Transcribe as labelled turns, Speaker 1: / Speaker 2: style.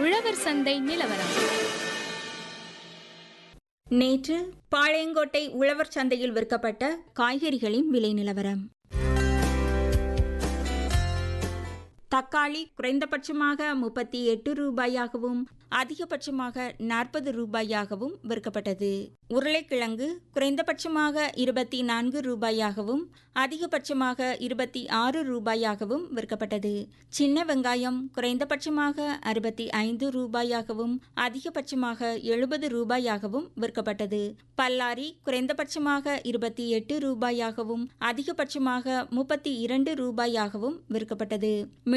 Speaker 1: உழவர் சந்தை நிலவரம்.
Speaker 2: நேற்று பாளையங்கோட்டை உழவர் சந்தையில் விற்கப்பட்ட காய்கறிகளின் விலை நிலவரம். தக்காளி குறைந்தபட்சமாக 38 ரூபாயாகவும் அதிகபட்சமாக 40 ரூபாயாகவும் விற்கப்பட்டது. உருளைக்கிழங்கு குறைந்தபட்சமாக 24 ரூபாயாகவும் அதிகபட்சமாக 26 ரூபாயாகவும் விற்கப்பட்டது. சின்ன வெங்காயம் குறைந்தபட்சமாக 65 ரூபாயாகவும் அதிகபட்சமாக 70 ரூபாயாகவும் விற்கப்பட்டது. பல்லாரி குறைந்தபட்சமாக 28 ரூபாயாகவும் அதிகபட்சமாக 32 ரூபாயாகவும் விற்கப்பட்டது.